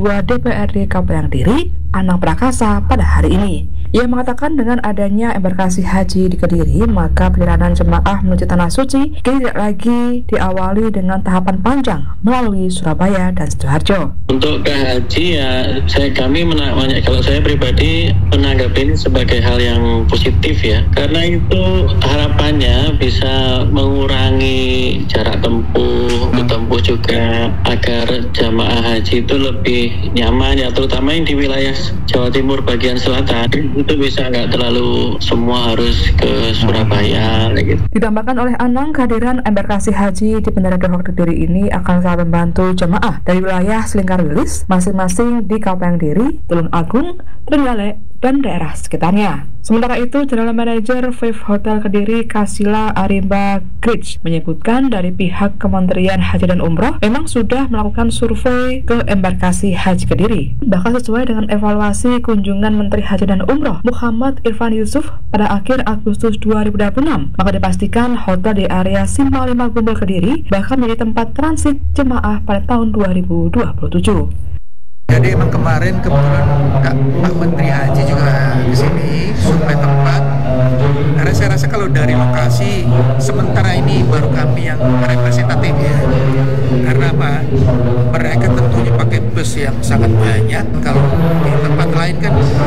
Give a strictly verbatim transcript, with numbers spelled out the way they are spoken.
Ketua D P R D Kabupaten Kediri, Anang Prakasa, pada hari ini. Ia mengatakan dengan adanya embarkasi haji di Kediri, maka perjalanan jemaah menuju Tanah Suci kini tidak lagi diawali dengan tahapan panjang melalui Surabaya dan Sidoarjo. Untuk ke haji ya, saya kami mena- kalau saya pribadi menanggap ini sebagai hal yang positif ya, karena itu harapannya bisa mengurangi jarak tempuh, tempuh juga agar jamaah haji itu lebih nyaman ya, terutama yang di wilayah Jawa Timur bagian selatan itu bisa nggak terlalu semua harus ke Surabaya gitu. Ditambahkan oleh Anang, kehadiran embarkasi haji di Bandara Depok Kediri ini akan sangat membantu jemaah dari wilayah Selingkar Wilis masing-masing di Kabupaten Kediri, Tulung Agung, Trenggalek, dan daerah sekitarnya. Sementara itu, General Manager Vive Hotel Kediri Kasila Arimba Grich menyebutkan dari pihak Kementerian Haji dan Umroh memang sudah melakukan survei ke embarkasi haji Kediri. Bahkan sesuai dengan evaluasi kunjungan Menteri Haji dan Umroh Muhammad Irfan Yusuf pada akhir Agustus dua ribu dua puluh enam, maka dipastikan hotel di area Simpang lima Gumul Kediri bahkan menjadi tempat transit jemaah pada tahun dua ribu dua puluh tujuh. Jadi emang kemarin kebetulan Kak, Pak Menteri Haji juga di sini survei tempat. Karena saya rasa kalau dari lokasi sementara ini baru kami yang representatif ya. Karena apa? Mereka tentunya pakai bus yang sangat banyak. Kalau di tempat lain kan